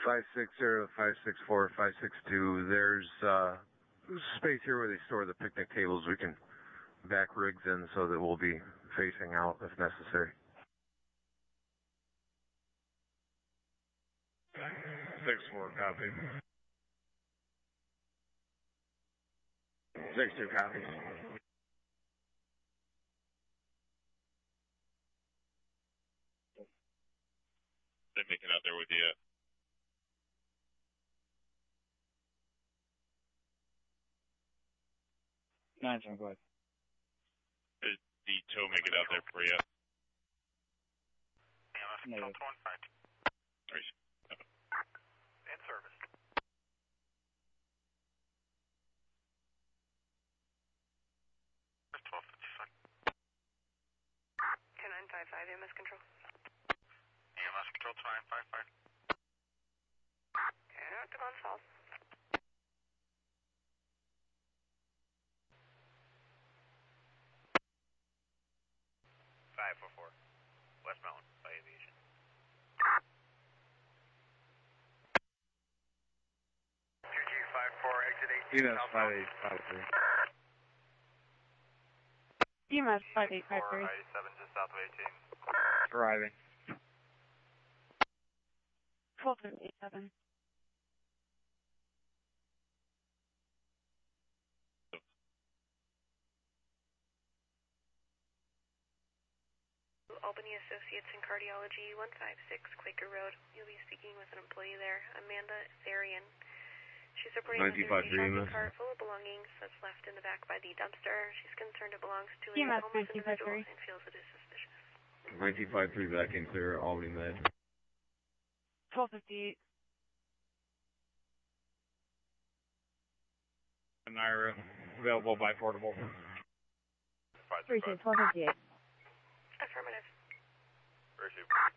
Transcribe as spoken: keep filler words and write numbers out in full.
five six zero, five six four, five six two. There's uh, space here where they store the picnic tables. We can back rigs in so that we'll be facing out if necessary. Six four, copy. Six two, copy. They make it out there with you yet? Nine seven, go ahead. Did the tow make it out there for you? Negative. Right. In service. twelve fifty-five. ten nine five five, E M S control. E M S control, two nine five five. Okay, active on south. five four four. West Mountain, by aviation. Q G five four, exit eighteen. E M S five eight five three. E M S five eight five three. I seven, just south of eighteen. Driving. twelve eighty-seven. Albany Associates in Cardiology, one five six Quaker Road. You'll be speaking with an employee there, Amanda Therian. She's reporting that there's a shopping cart full of belongings that's left in the back by the dumpster. She's concerned it belongs to a homeless individual and feels it is suspicious. nineteen five three back in clear, Albany Med. twelve fifty-eight. Naira, available by portable. Three two, twelve fifty-eight. Affirmative. Where is she?